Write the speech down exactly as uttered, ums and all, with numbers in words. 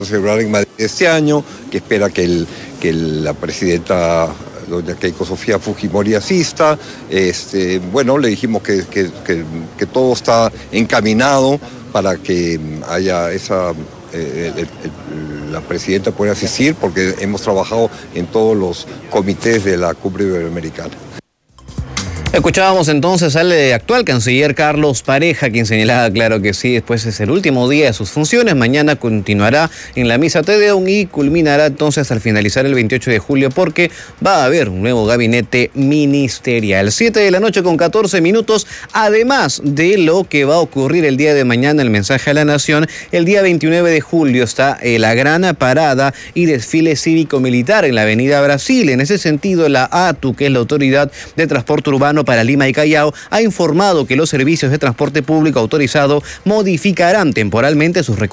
celebrar en Madrid este año, que espera que, el, que la presidenta doña Keiko Sofía Fujimori asista. Este, bueno, le dijimos que, que, que, que todo está encaminado para que haya esa... Eh, el, el, la presidenta pueda asistir, porque hemos trabajado en todos los comités de la Cumbre Iberoamericana. Escuchábamos entonces al actual canciller Carlos Pareja, quien señalaba, claro que sí, después es el último día de sus funciones. Mañana continuará en la misa Te Deum y culminará entonces al finalizar el veintiocho de julio, porque va a haber un nuevo gabinete ministerial. siete de la noche con catorce minutos. Además de lo que va a ocurrir el día de mañana, el mensaje a la nación, el día veintinueve de julio está eh, la gran parada y desfile cívico-militar en la avenida Brasil. En ese sentido, la A T U, que es la Autoridad de Transporte Urbano para Lima y Callao, ha informado que los servicios de transporte público autorizado modificarán temporalmente sus recorridos